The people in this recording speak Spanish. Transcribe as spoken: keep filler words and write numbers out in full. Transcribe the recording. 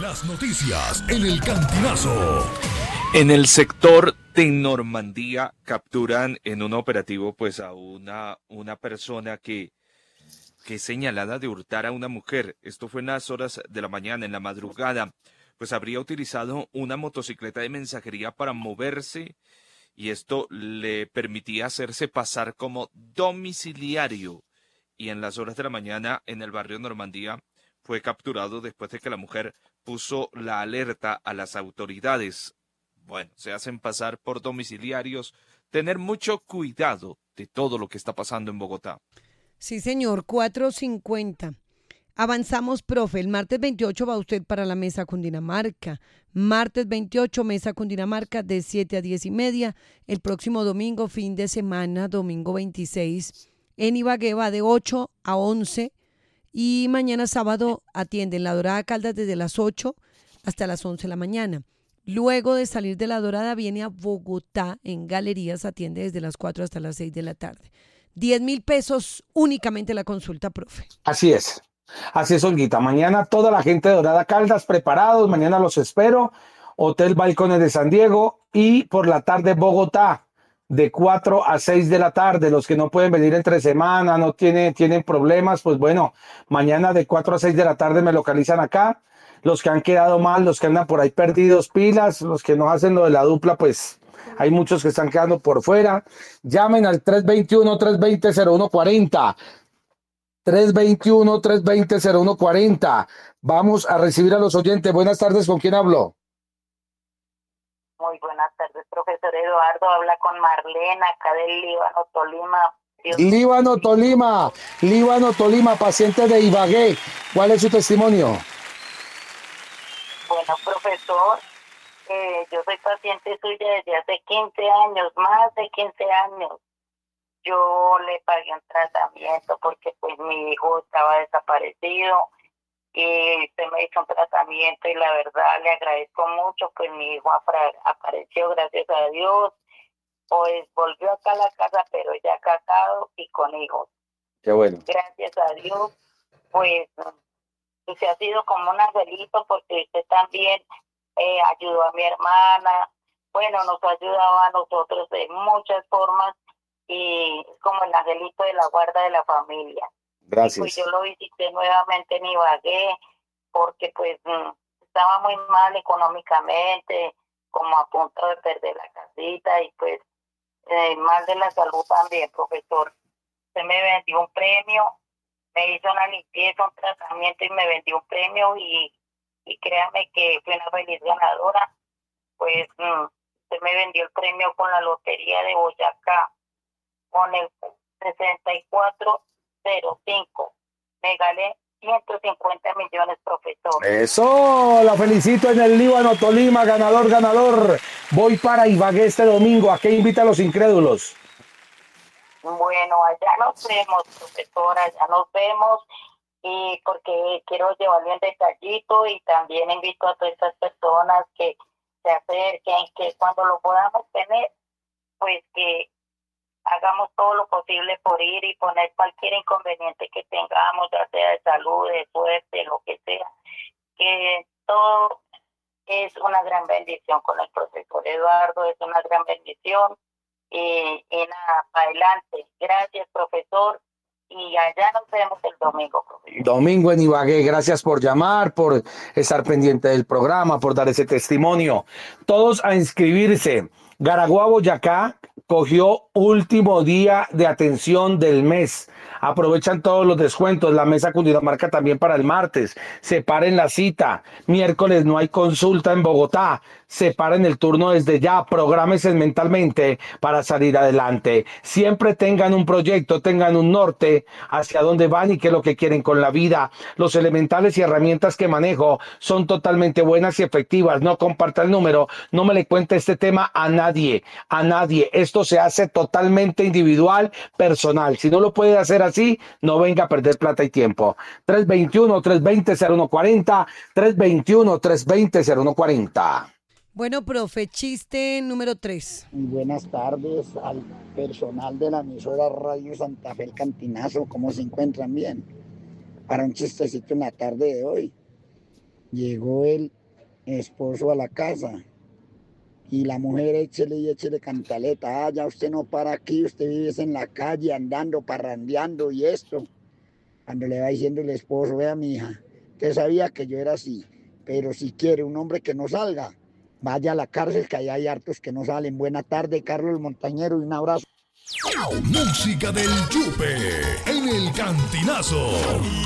Las noticias en el Cantinazo. En el sector de Normandía capturan en un operativo pues a una, una persona que, que es señalada de hurtar a una mujer. Esto fue en las horas de la mañana, en la madrugada. Pues habría utilizado una motocicleta de mensajería para moverse y esto le permitía hacerse pasar como domiciliario. Y en las horas de la mañana en el barrio Normandía fue capturado después de que la mujer puso la alerta a las autoridades. Bueno, se hacen pasar por domiciliarios. Tener mucho cuidado de todo lo que está pasando en Bogotá. Sí, señor, cuatro cincuenta. Avanzamos, profe. El martes veintiocho va usted para la mesa Cundinamarca. Martes veintiocho, mesa Cundinamarca de siete a diez y media. El próximo domingo, fin de semana, domingo veintiséis, en Ibagué va de ocho a once. Y mañana sábado atienden La Dorada Caldas desde las ocho hasta las once de la mañana. Luego de salir de La Dorada viene a Bogotá, en Galerías, atiende desde las cuatro hasta las seis de la tarde. diez mil pesos únicamente la consulta, profe. Así es, así es, Olguita. Mañana toda la gente de Dorada Caldas preparados, mañana los espero. Hotel Balcones de San Diego y por la tarde Bogotá, de cuatro a seis de la tarde. Los que no pueden venir entre semana, no tienen, tienen problemas, pues bueno, mañana de cuatro a seis de la tarde me localizan acá. Los que han quedado mal, los que andan por ahí perdidos pilas, los que no hacen lo de la dupla, pues hay muchos que están quedando por fuera. Llamen al tres veintiuno, tres veinte, cero uno cuarenta. tres veintiuno, tres veinte, cero uno cuarenta. Vamos a recibir a los oyentes. Buenas tardes, ¿con quién hablo? Muy buenas tardes, profesor Eduardo. Habla con Marlena, acá del Líbano, Tolima. Dios Líbano, Tolima. Líbano, Tolima, paciente de Ibagué. ¿Cuál es su testimonio? Bueno, profesor, eh, yo soy paciente suya desde hace quince años, más de quince años. Yo le pagué un tratamiento porque pues mi hijo estaba desaparecido y usted me hizo un tratamiento y la verdad le agradezco mucho, pues mi hijo apareció, gracias a Dios, pues volvió acá a la casa, pero ya casado y con hijos. Qué bueno. Gracias a Dios, pues usted ha sido como un angelito porque usted también eh, ayudó a mi hermana, bueno, nos ha ayudado a nosotros de muchas formas y como el angelito de la guarda de la familia. Gracias. Y pues yo lo visité nuevamente en Ibagué porque pues estaba muy mal económicamente, como a punto de perder la casita y pues eh, mal de la salud también, profesor. Usted me vendió un premio, me hizo una limpieza, un tratamiento y me vendió un premio y, y créame que fui una feliz ganadora. Pues mmm, usted me vendió el premio con la lotería de Boyacá, con el sesenta y cuatro cero cinco. Me gané ciento cincuenta millones, profesor. Eso, la felicito en el Líbano, Tolima, ganador, ganador. Voy para Ibagué este domingo. ¿A qué invita a los incrédulos? Bueno, allá nos vemos, profesora, allá nos vemos, y porque quiero llevarle un detallito y también invito a todas estas personas que se acerquen, que cuando lo podamos tener, pues que hagamos todo lo posible por ir y poner cualquier inconveniente que tengamos, ya sea de salud, de suerte, lo que sea, que todo es una gran bendición con el profesor Eduardo, es una gran bendición. Y, y nada, para adelante. Gracias, profesor. Y allá nos vemos el domingo, profesor. Domingo en Ibagué. Gracias por llamar, por estar pendiente del programa, por dar ese testimonio. Todos a inscribirse. Garaguá, Boyacá, cogió último día de atención del mes. Aprovechan todos los descuentos. La mesa Cundinamarca también para el martes. Separen la cita. Miércoles no hay consulta en Bogotá. Separen el turno desde ya. Prográmense mentalmente para salir adelante. Siempre tengan un proyecto, tengan un norte hacia dónde van y qué es lo que quieren con la vida. Los elementales y herramientas que manejo son totalmente buenas y efectivas. No comparta el número. No me le cuente este tema a nadie. A nadie. Esto se hace totalmente individual, personal. Si no lo puede hacer así, no venga a perder plata y tiempo. tres veintiuno, tres veinte, cero uno cuarenta, tres veintiuno, tres veinte, cero uno cuarenta. Bueno, profe, chiste número tres. Buenas tardes al personal de la emisora Radio Santa Fe El Cantinazo. ¿Cómo se encuentran? Bien. Para un chistecito en la tarde de hoy. Llegó el esposo a la casa y la mujer échele y échele cantaleta. Ah, ya usted no para aquí, usted vive en la calle andando, parrandeando y esto. Cuando le va diciendo el esposo, vea mi hija, usted sabía que yo era así, pero si quiere un hombre que no salga, vaya a la cárcel, que allá hay hartos que no salen. Buena tarde, Carlos el Montañero, y un abrazo. Música del Yupe en el Cantinazo.